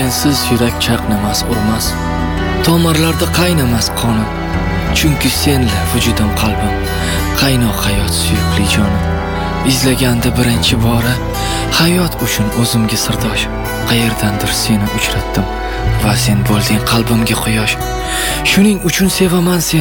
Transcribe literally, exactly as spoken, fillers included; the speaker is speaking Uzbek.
sensiz yurak chaqnamas, urmas. Tomirlarda qaynamas qonim. Chunki senla vujudim qalbim, qaynoq hayot suyukli jonim. Izlaganda birinchi bora hayot uchun o'zimga sirdosh. Qayerdandir seni uchratdim va sen bo'lding qalbimga quyosh. Shuning uchun sevaman seni.